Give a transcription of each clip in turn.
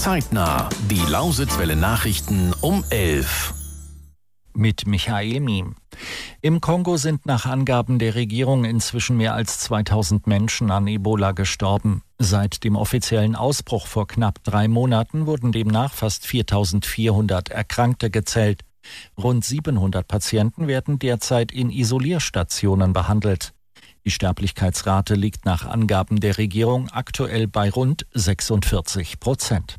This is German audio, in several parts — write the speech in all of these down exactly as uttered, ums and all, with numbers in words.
Zeitnah. Die Lausitzwelle Nachrichten um elf. Mit Michael Miem. Im Kongo sind nach Angaben der Regierung inzwischen mehr als zweitausend Menschen an Ebola gestorben. Seit dem offiziellen Ausbruch vor knapp drei Monaten wurden demnach fast viertausendvierhundert Erkrankte gezählt. Rund siebenhundert Patienten werden derzeit in Isolierstationen behandelt. Die Sterblichkeitsrate liegt nach Angaben der Regierung aktuell bei rund sechsundvierzig Prozent.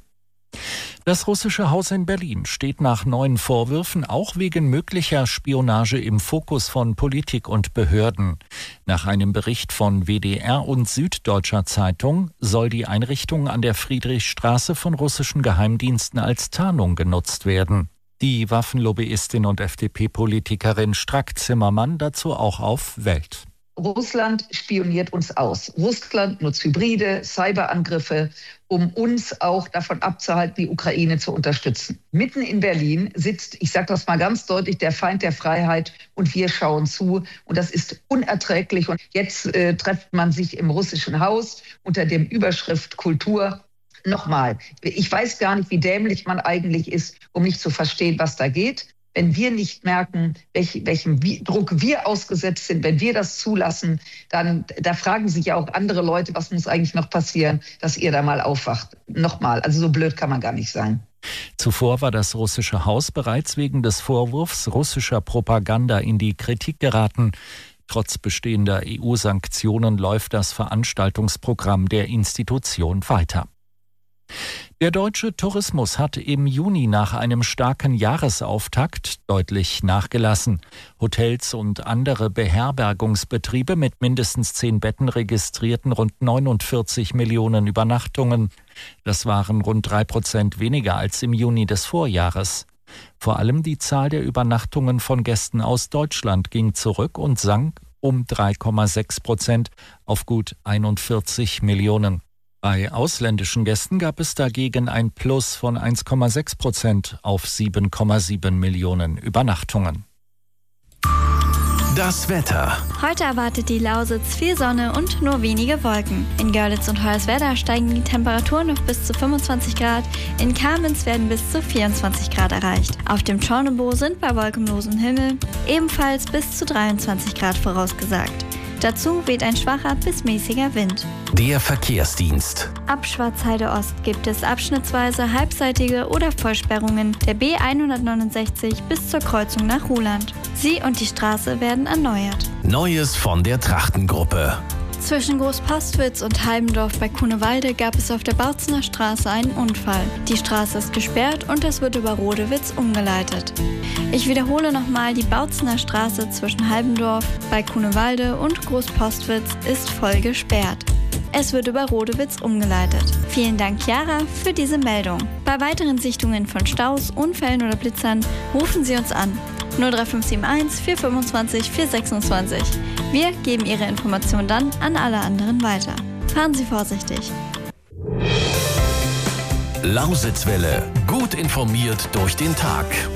Das russische Haus in Berlin steht nach neuen Vorwürfen auch wegen möglicher Spionage im Fokus von Politik und Behörden. Nach einem Bericht von W D R und Süddeutscher Zeitung soll die Einrichtung an der Friedrichstraße von russischen Geheimdiensten als Tarnung genutzt werden. Die Waffenlobbyistin und F D P-Politikerin Strack-Zimmermann dazu auch auf Welt. Russland spioniert uns aus. Russland nutzt Hybride, Cyberangriffe, um uns auch davon abzuhalten, die Ukraine zu unterstützen. Mitten in Berlin sitzt, ich sage das mal ganz deutlich, der Feind der Freiheit und wir schauen zu. Und das ist unerträglich. Und jetzt äh, trifft man sich im russischen Haus unter dem Überschrift Kultur. Nochmal, ich weiß gar nicht, wie dämlich man eigentlich ist, um nicht zu verstehen, was da geht. Wenn wir nicht merken, welch, welchem Druck wir ausgesetzt sind, wenn wir das zulassen, dann da fragen sich ja auch andere Leute, was muss eigentlich noch passieren, dass ihr da mal aufwacht. Nochmal, also so blöd kann man gar nicht sein. Zuvor war das russische Haus bereits wegen des Vorwurfs russischer Propaganda in die Kritik geraten. Trotz bestehender E U-Sanktionen läuft das Veranstaltungsprogramm der Institution weiter. Der deutsche Tourismus hat im Juni nach einem starken Jahresauftakt deutlich nachgelassen. Hotels und andere Beherbergungsbetriebe mit mindestens zehn Betten registrierten rund neunundvierzig Millionen Übernachtungen. Das waren rund drei Prozent weniger als im Juni des Vorjahres. Vor allem die Zahl der Übernachtungen von Gästen aus Deutschland ging zurück und sank um drei Komma sechs Prozent auf gut einundvierzig Millionen. Bei ausländischen Gästen gab es dagegen ein Plus von eins Komma sechs Prozent auf sieben Komma sieben Millionen Übernachtungen. Das Wetter. Heute erwartet die Lausitz viel Sonne und nur wenige Wolken. In Görlitz und Hoyerswerda steigen die Temperaturen auf bis zu fünfundzwanzig Grad. In Kamenz werden bis zu vierundzwanzig Grad erreicht. Auf dem Tschornebo sind bei wolkenlosem Himmel ebenfalls bis zu dreiundzwanzig Grad vorausgesagt. Dazu weht ein schwacher bis mäßiger Wind. Der Verkehrsdienst. Ab Schwarzheide Ost gibt es abschnittsweise halbseitige oder Vollsperrungen der B hundertneunundsechzig bis zur Kreuzung nach Ruhland. Sie und die Straße werden erneuert. Neues von der Trachtengruppe. Zwischen Großpostwitz und Halbendorf bei Kunewalde gab es auf der Bautzener Straße einen Unfall. Die Straße ist gesperrt und es wird über Rodewitz umgeleitet. Ich wiederhole nochmal, die Bautzener Straße zwischen Halbendorf bei Kunewalde und Großpostwitz ist voll gesperrt. Es wird über Rodewitz umgeleitet. Vielen Dank, Chiara, für diese Meldung. Bei weiteren Sichtungen von Staus, Unfällen oder Blitzern rufen Sie uns an. null drei fünf sieben eins vier fünfundzwanzig vier sechsundzwanzig. Wir geben Ihre Information dann an alle anderen weiter. Fahren Sie vorsichtig. Lausitzwelle. Gut informiert durch den Tag.